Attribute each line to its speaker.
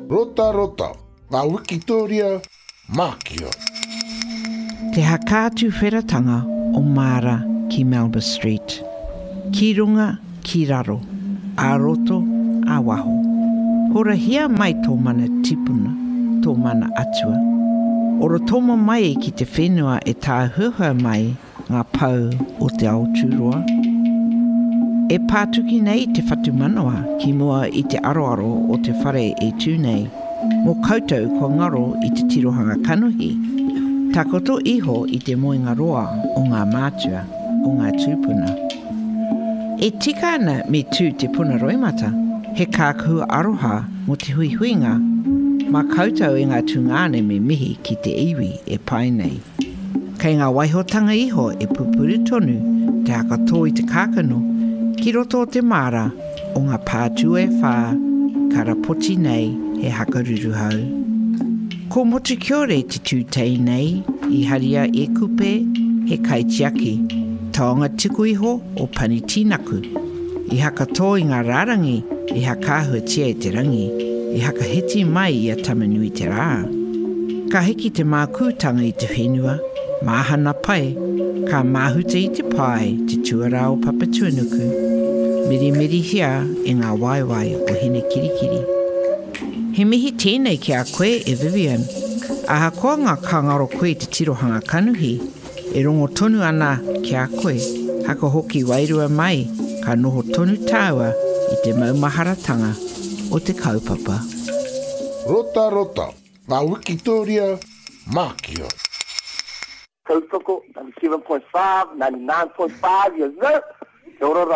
Speaker 1: Rota rota, ngā Wikitoria, Mākia.
Speaker 2: Te hakātu wheratanga o Mara ki Melba Street. Ki runga, ki raro, a roto, a waho. Hora hia mai tō mana tipuna, tō mana atua. Oro tōma mai ki te whenua e tā huhua mai ngā pau o te Aotearoa. E pātuki nei te whatu manawa ki mua i te aroaro o te whare e tū nei. Mō koutou ko ngaro i te tirohanga kanuhi. Takoto iho i te moinga roa o ngā mātua o ngā tūpuna. E tika ana me tū te puna roimata, he kākua aroha mo te huihuinga, mā koutou e ngā tungane me mihi ki te iwi e pai nei. Kei ngā waihotanga iho e pupuri tonu, te hakato i te kākano, ki roto o te mara o ngā pātu e whā, ka rapoti nei he hakaruru hau. Ko motu kiore te tūtei nei, i haria e kupe, he kaitiaki, taonga tiku iho o Panitinaku. I hakato i ngā rārangi, i hakahua tia e te rangi, i hakahiti mai i a tamanui te rā. Ka hiki te mākūtanga i te whenua, māhana pai, ka māhuta i te pai, te tuara o Papatuanuku. Miri hia e ngā waiwai o hine kirikiri. He mihi tēnei ki a koe e Vivian. Aha koa ngā kangaro koe te tirohanga kanuhi, e rongo tonu ana ki a koe, haka hoki wairua mai, ka noho tonu tāua i te maumaharatanga o te kaupapa.
Speaker 1: Rota rota, ngā Wikitoria, Mākia.
Speaker 3: Kautoko, 97.5, 99.5, yes, no?